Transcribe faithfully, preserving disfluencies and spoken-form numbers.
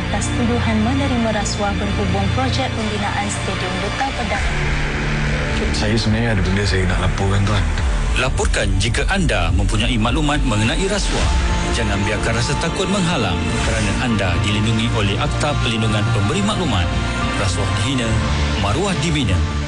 atas tuduhan menerima rasuah berhubung projek pembinaan Stadium Duta Pedang. Saya sebenarnya ada benda saya nak laporkan, Tuan. Laporkan jika anda mempunyai maklumat mengenai rasuah. Jangan biarkan rasa takut menghalang kerana anda dilindungi oleh Akta Perlindungan Pemberi Maklumat. Rasuah dihina, maruah dibina.